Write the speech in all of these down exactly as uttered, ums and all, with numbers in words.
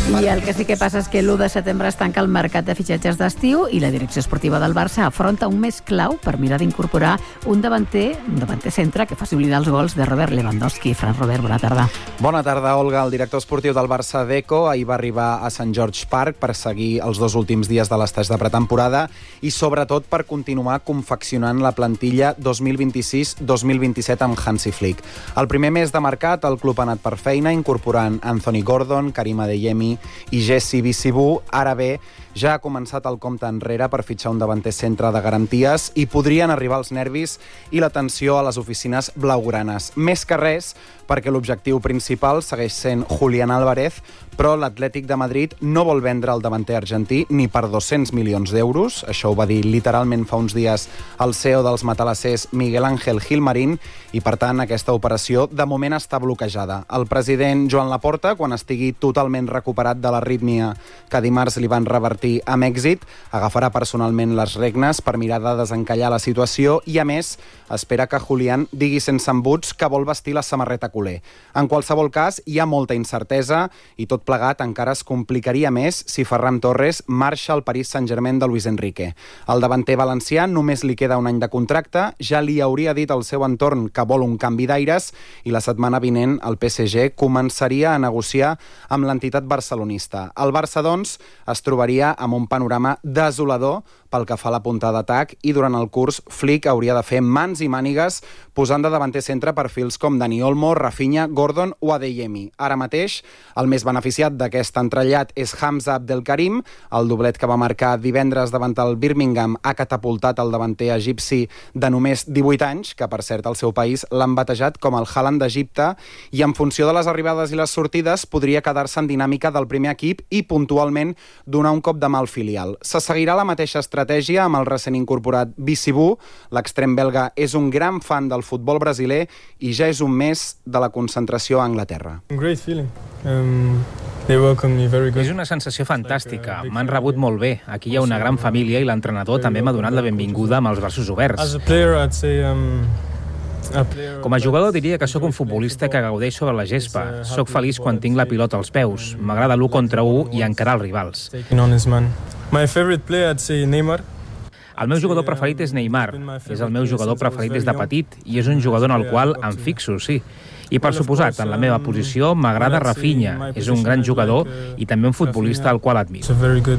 I el que sí que passa és que l'u de setembre es tanca el mercat de fitxatges d'estiu i la direcció esportiva del Barça afronta un mes clau per mirar d'incorporar un davanter, un davanter centre que faci oblidar els gols de Robert Lewandowski. Fran Robert, bona tarda. Bona tarda, Olga. El director esportiu del Barça, Deco, ahir va arribar a Sant George Park per seguir els dos últims dies de l'estat de pretemporada i sobretot per continuar confeccionant la plantilla dos mil vint-i-sis dos mil vint-i-set amb Hansi Flick. El primer mes de mercat el club ha anat per feina incorporant Anthony Gordon, Karim Adeyemi i Jesse Bissibou. Ara bé, ja ha començat el compte enrere per fitxar un davanter centre de garanties i podrien arribar els nervis i la tensió a les oficines blaugranes. Més que res, perquè l'objectiu principal segueix sent Julián Álvarez, però l'Atlètic de Madrid no vol vendre el davanter argentí ni per dos-cents milions d'euros. Això ho va dir literalment fa uns dies el C E O dels matalassers Miguel Ángel Gilmarín i, per tant, aquesta operació de moment està bloquejada. El president Joan Laporta, quan estigui totalment recuperat de l'arrítmia que dimarts li van revertir amb èxit, agafarà personalment les regnes per mirar de desencallar la situació i, a més, espera que Julián digui sense embuts que vol vestir la samarreta culer. En qualsevol cas, hi ha molta incertesa i tot plegat encara es complicaria més si Ferran Torres marxa al Paris Saint-Germain de Luis Enrique. El davanter valencià només li queda un any de contracte, ja li hauria dit al seu entorn que vol un canvi d'aires i la setmana vinent el P S G començaria a negociar amb l'entitat barcelonista. El Barça, doncs, es trobaria amb un panorama desolador pel que fa a la punta d'atac i durant el curs Flick hauria de fer mans i mànigues posant de davanter centre perfils com Dani Olmo, Rafinha, Gordon o Adeyemi. Ara mateix, el més beneficiat d'aquest entrellat és Hamza Abdelkarim. El doblet que va marcar divendres davant el Birmingham ha catapultat el davanter egipci de només divuit anys, que per cert al seu país l'han batejat com el Haaland d'Egipte, i en funció de les arribades i les sortides podria quedar-se en dinàmica del primer equip i puntualment donar un cop de mà al filial. Se seguirà la mateixa estratègia amb el recent incorporat Bissibou. L'extrem belga és un gran fan del futbol brasiler i ja és un mes de la concentració a Anglaterra. Great feeling. Um... És una sensació fantàstica. M'han rebut molt bé. Aquí hi ha una gran família i l'entrenador també m'ha donat la benvinguda amb els braços oberts. Com a jugador diria que sóc un futbolista que gaudeix sobre la gespa. Soc feliç quan tinc la pilota als peus. M'agrada l'u contra u i encarar els rivals. El meu jugador preferit és Neymar. És el meu jugador preferit des de petit i és un jugador en el qual em fixo, sí. I, per suposat, en la meva posició m'agrada Rafinha. És un gran jugador i també un futbolista al qual admiro.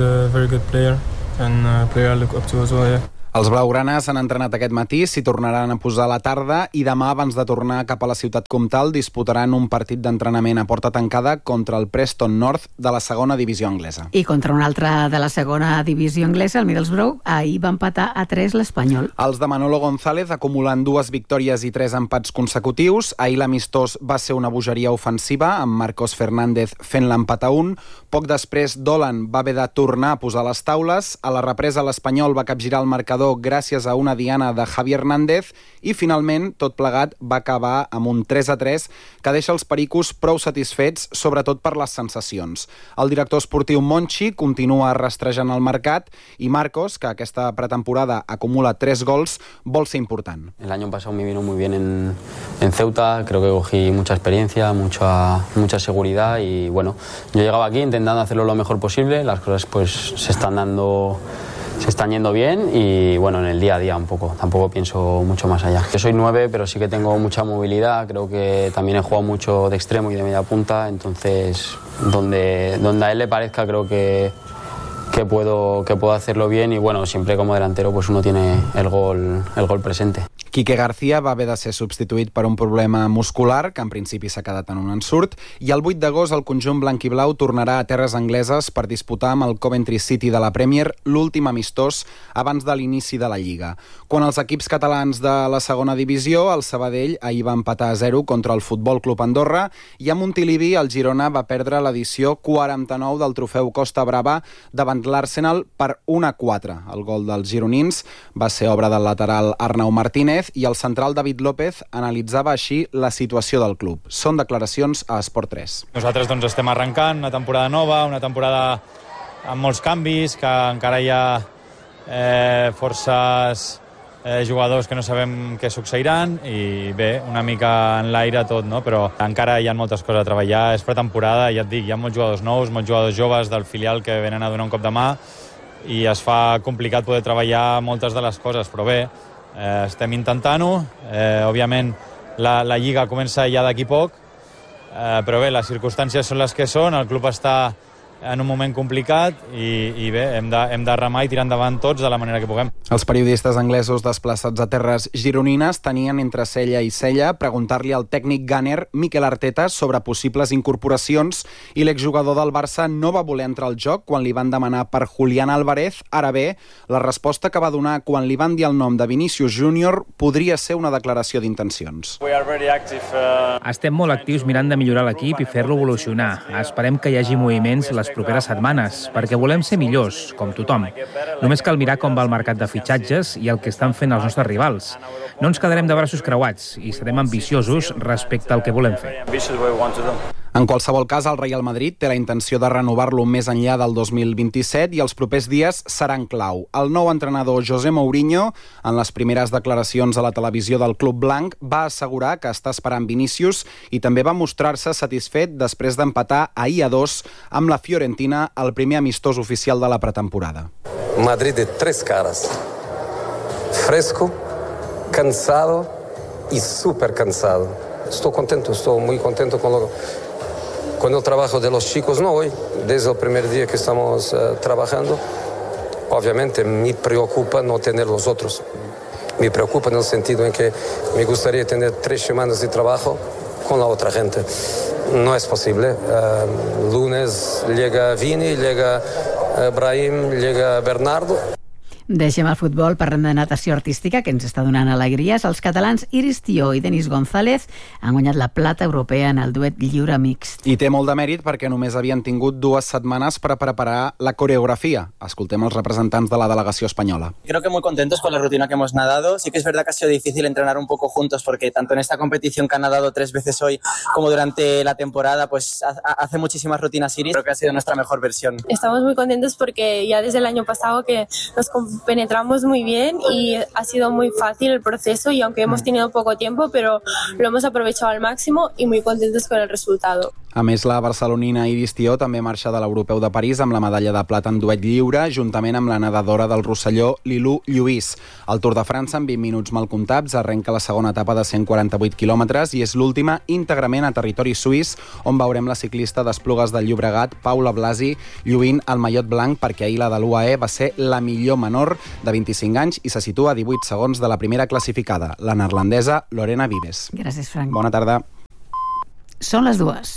Els blaugranes han entrenat aquest matí, s'hi tornaran a posar a la tarda i demà, abans de tornar cap a la ciutat comtal, disputaran un partit d'entrenament a porta tancada contra el Preston North de la segona divisió anglesa. I contra un altre de la segona divisió anglesa, el Middlesbrough, ahir va empatar a tres l'Espanyol. Els de Manolo González acumulen dues victòries i tres empats consecutius. Ahir l'amistós va ser una bogeria ofensiva, amb Marcos Fernández fent l'empat a un. Poc després, Dolan va haver de tornar a posar les taules. A la represa, l'Espanyol va capgirar el marcador gràcies a una diana de Javi Hernández i finalment tot plegat va acabar amb un tres a tres que deixa els pericos prou satisfets, sobretot per les sensacions. El director esportiu Monchi continua rastrejant el mercat i Marcos, que aquesta pretemporada acumula tres gols, vol ser important. El año pasado me vino muy bien en, en Ceuta, creo que cogí mucha experiencia, mucha, mucha seguridad y bueno, yo llegaba aquí intentando hacerlo lo mejor posible, las cosas pues se están dando... se están yendo bien y bueno, en el día a día un poco, tampoco pienso mucho más allá. Yo soy nueve, pero sí que tengo mucha movilidad, creo que también he jugado mucho de extremo y de media punta, entonces donde, donde a él le parezca creo que, que, puedo, que puedo hacerlo bien y bueno, siempre como delantero pues uno tiene el gol, el gol presente. Quique García va haver de ser substituït per un problema muscular, que en principi s'ha quedat en un ensurt, i el vuit d'agost el conjunt blanc i blau tornarà a terres angleses per disputar amb el Coventry City de la Premier l'últim amistós abans de l'inici de la Lliga. Quan els equips catalans de la segona divisió, el Sabadell ahir va empatar a zero contra el Futbol Club Andorra i a Montilivi el Girona va perdre l'edició quaranta-nou del trofeu Costa Brava davant l'Arsenal per un a quatre. El gol dels gironins va ser obra del lateral Arnau Martínez i el central David López analitzava així la situació del club. Són declaracions a Esport tres. Nosaltres doncs, estem arrencant una temporada nova, una temporada amb molts canvis, que encara hi ha eh, forces eh, jugadors que no sabem què succeiran i bé, una mica en l'aire tot, no? Però encara hi ha moltes coses a treballar, és pretemporada, ja et dic, hi ha molts jugadors nous, molts jugadors joves del filial que venen a donar un cop de mà i es fa complicat poder treballar moltes de les coses, però bé, eh, estem intentant-ho, eh, òbviament la, la Lliga comença ja d'aquí poc, eh, però bé, les circumstàncies són les que són, el club està en un moment complicat i, i bé, hem de, hem de remar i tirar endavant tots de la manera que puguem. Els periodistes anglesos desplaçats a terres gironines tenien entre cella i cella preguntar-li al tècnic gunner Mikel Arteta sobre possibles incorporacions i l'exjugador del Barça no va voler entrar al joc quan li van demanar per Julián Álvarez. Ara bé, la resposta que va donar quan li van dir el nom de Vinícius Júnior podria ser una declaració d'intencions. Estem molt actius mirant de millorar l'equip i fer-lo evolucionar. Esperem que hi hagi moviments les properes setmanes, perquè volem ser millors, com tothom. Només cal mirar com va el mercat de fitxatges i el que estan fent els nostres rivals. No ens quedarem de braços creuats i serem ambiciosos respecte al que volem fer. En qualsevol cas, el Real Madrid té la intenció de renovar-lo més enllà del dos mil vint-i-set i els propers dies seran clau. El nou entrenador José Mourinho, en les primeres declaracions a la televisió del Club Blanc, va assegurar que està esperant Vinícius i també va mostrar-se satisfet després d'empatar ahir a dos amb la Fiorentina, el primer amistós oficial de la pretemporada. Madrid de tres caras. Fresco, cansado y súper cansado. Estoy contento, estoy muy contento con lo con el trabajo de los chicos, no hoy, desde el primer día que estamos uh, trabajando. Obviamente me preocupa no tener los otros. Me preocupa en el sentido en que me gustaría tener tres semanas de trabajo con la otra gente. No es posible. Uh, lunes llega Vini, llega uh, Brahim, llega Bernardo. Deixem el futbol, parlem de natació artística, que ens està donant alegries. Els catalans Iris Tió i Denis González han guanyat la plata europea en el duet lliure mixt. I té molt de mèrit perquè només havien tingut dues setmanes per preparar la coreografia. Escoltem els representants de la delegació espanyola. Creo que muy contentos con la rutina que hemos nadado. Sí que es verdad que ha sido difícil entrenar un poco juntos porque tanto en esta competición que han nadado tres veces hoy como durante la temporada, pues hace muchísimas rutinas Iris. Creo que ha sido nuestra mejor versión. Estamos muy contentos porque ya desde el año pasado que nos penetramos muy bien y ha sido muy fácil el proceso y aunque hemos tenido poco tiempo, pero lo hemos aprovechado al máximo y muy contentos con el resultado. A més, la barcelonina Iris Tió també marxa de l'Europeu de París amb la medalla de plata en duet lliure, juntament amb la nedadora del Rosselló, Lilou Lluís. El Tour de França, en vint minuts mal comptats, arrenca la segona etapa de cent quaranta-vuit quilòmetres i és l'última íntegrament a territori suís, on veurem la ciclista d'Esplugues del Llobregat, Paula Blasi, lluint el mallot blanc perquè ahir la de l'U A E va ser la millor menor de vint-i-cinc anys i se situa a divuit segons de la primera classificada, la neerlandesa Lorena Vives. Gràcies, Frank. Bona tarda. Són les dues.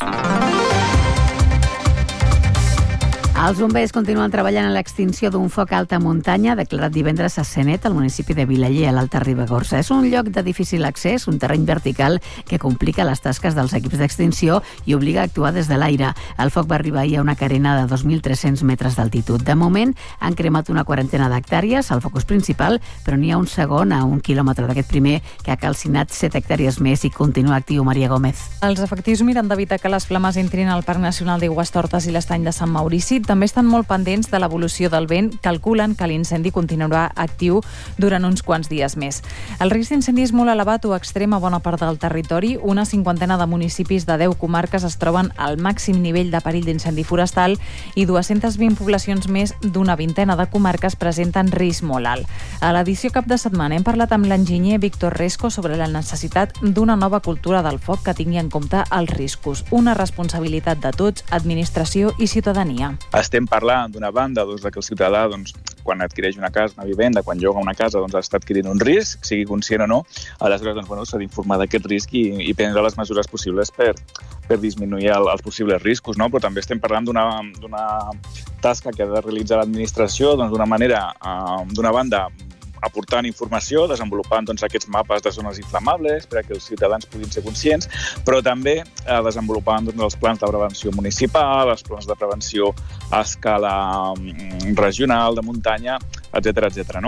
Els bombers continuen treballant en l'extinció d'un foc a alta muntanya declarat divendres a Senet, al municipi de Vilaller, a l'Alta Ribagorça. És un lloc de difícil accés, un terreny vertical que complica les tasques dels equips d'extinció i obliga a actuar des de l'aire. El foc va arribar ahir a una carena de dos mil tres-cents metres d'altitud. De moment han cremat una quarantena d'hectàrees al focus principal, però n'hi ha un segon a un quilòmetre d'aquest primer que ha calcinat set hectàrees més i continua actiu. Maria Gómez. Els efectius miren d'evitar que les flames entrin al Parc Nacional d'Aigüestortes i l'Estany de Sant Maurici. També estan molt pendents de l'evolució del vent. Calculen que l'incendi continuarà actiu durant uns quants dies més. El risc d'incendi és molt elevat o extrem a bona part del territori. Una cinquantena de municipis de deu comarques es troben al màxim nivell de perill d'incendi forestal i dues-centes vint poblacions més d'una vintena de comarques presenten risc molt alt. A l'edició cap de setmana hem parlat amb l'enginyer Víctor Resco sobre la necessitat d'una nova cultura del foc que tingui en compte els riscos. Una responsabilitat de tots, administració i ciutadania. Estem parlant d'una banda doncs, que el ciutadà, doncs, quan adquireix una casa, una vivenda, quan lloga una casa, doncs, està adquirint un risc, sigui conscient o no. Aleshores, doncs, bueno, s'ha d'informar d'aquest risc i, i prendre les mesures possibles per, per disminuir el, els possibles riscos, no? Però també estem parlant d'una, d'una tasca que ha de realitzar l'administració doncs, d'una manera, eh, d'una banda, aportant informació, desenvolupant doncs, aquests mapes de zones inflamables perquè els ciutadans puguin ser conscients, però també eh, desenvolupant doncs, els plans de prevenció municipal, els plans de prevenció a escala mm, regional, de muntanya, etcètera, etcètera, no?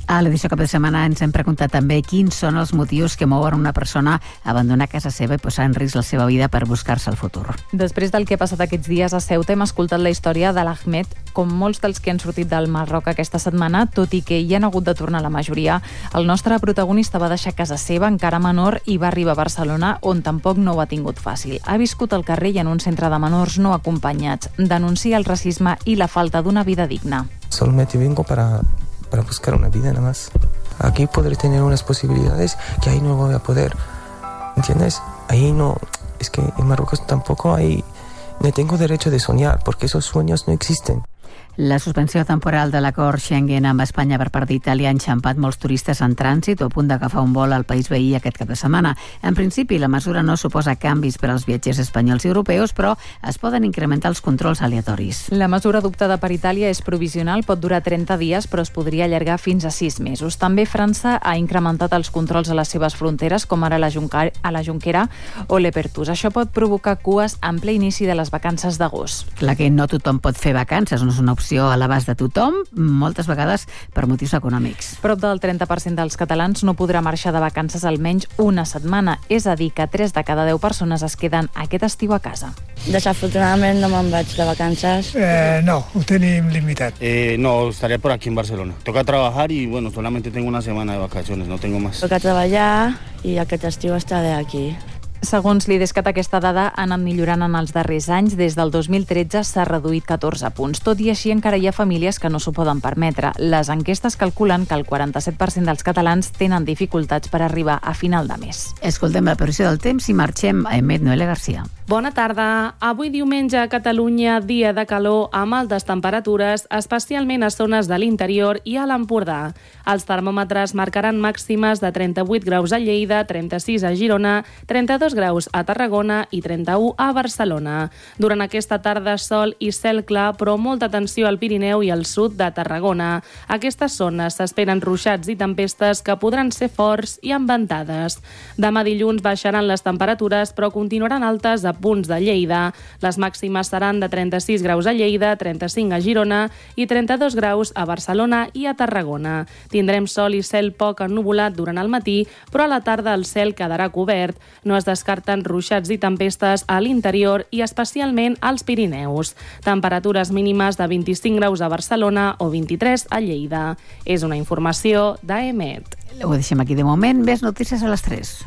A l'edició cap de setmana ens hem preguntat també quins són els motius que mouen una persona a abandonar casa seva i posar en risc la seva vida per buscar-se el futur. Després del que ha passat aquests dies a Ceuta, hem escoltat la història de l'Ahmed. Com molts dels que han sortit del Marroc aquesta setmana, tot i que hi han hagut de tornar la majoria, el nostre protagonista va deixar casa seva encara menor i va arribar a Barcelona, on tampoc no ho ha tingut fàcil. Ha viscut al carrer i en un centre de menors no acompanyats. Denuncia el racisme i la falta d'una vida digna. Solamente vengo para... para buscar una vida nada más. Aquí podré tener unas posibilidades que ahí no voy a poder. ¿Entiendes? Ahí no... Es que en Marruecos tampoco hay... No tengo derecho de soñar, porque esos sueños no existen. La suspensió temporal de l'acord Schengen amb Espanya per part d'Itàlia ha enxampat molts turistes en trànsit o a punt d'agafar un vol al país veí aquest cap de setmana. En principi, la mesura no suposa canvis per als viatgers espanyols i europeus, però es poden incrementar els controls aleatoris. La mesura adoptada per Itàlia és provisional, pot durar trenta dies, però es podria allargar fins a sis mesos. També França ha incrementat els controls a les seves fronteres, com ara la Junquera, a la Junquera o l'Epertús. Això pot provocar cues en ple inici de les vacances d'agost. Clar que no tothom pot fer vacances, no és una opció a l'abast de tothom, moltes vegades per motius econòmics. Prop del trenta per cent dels catalans no podrà marxar de vacances almenys una setmana, és a dir, que tres de cada deu persones es queden aquest estiu a casa. Desafortunadament no me'n vaig de vacances. Eh, no, ho tenim limitat. Eh, no, estaré por aquí en Barcelona. Toca trabajar y bueno, solamente tengo una semana de vacaciones, no tengo más. Toca treballar i aquest estiu estaré aquí. Segons l'Idescat, aquesta dada ha anat millorant en els darrers anys. Des del dos mil tretze s'ha reduït catorze punts. Tot i així, encara hi ha famílies que no s'ho poden permetre. Les enquestes calculen que el quaranta-set per cent dels catalans tenen dificultats per arribar a final de mes. Escoltem la previsió del temps i marxem a Emet Noele Garcia. Bona tarda. Avui diumenge a Catalunya, dia de calor amb altes temperatures, especialment a zones de l'interior i a l'Empordà. Els termòmetres marcaran màximes de trenta-vuit graus a Lleida, trenta-sis a Girona, trenta-dos graus a Tarragona i trenta-u a Barcelona. Durant aquesta tarda, sol i cel clar, però molta atenció al Pirineu i al sud de Tarragona. Aquestes zones s'esperen ruixats i tempestes que podran ser forts i amb ventades. Demà dilluns baixaran les temperatures, però continuaran altes a punts de Lleida. Les màximes seran de trenta-sis graus a Lleida, trenta-cinc a Girona i trenta-dos graus a Barcelona i a Tarragona. Tindrem sol i cel poc ennuvolat durant el matí, però a la tarda el cel quedarà cobert. No es descarten ruixats i tempestes a l'interior i especialment als Pirineus. Temperatures mínimes de vint-i-cinc graus a Barcelona o vint-i-tres a Lleida. És una informació d'Emet. Ho deixem aquí de moment. Més notícies a les tres.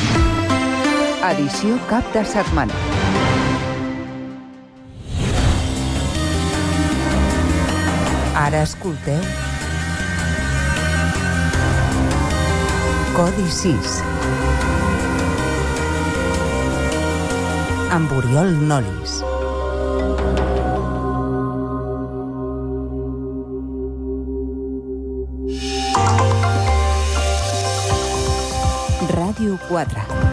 Edició cap de setmana. Ara escolteu Codi sis amb Oriol Nolis. Ràdio quatre.